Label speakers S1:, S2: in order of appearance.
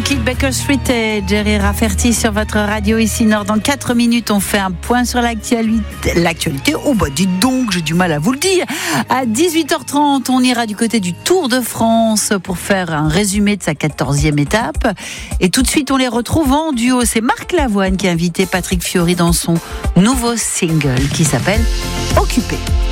S1: quitte Baker Street et Jerry Rafferty sur votre radio ici Nord. Dans 4 minutes, on fait un point sur l'actualité. Oh bah dites donc, j'ai du mal à vous le dire. À 18h30, on ira du côté du Tour de France pour faire un résumé de sa 14e étape. Et tout de suite, on les retrouve en duo. C'est Marc Lavoine qui a invité Patrick Fiori dans son nouveau single qui s'appelle Occupé.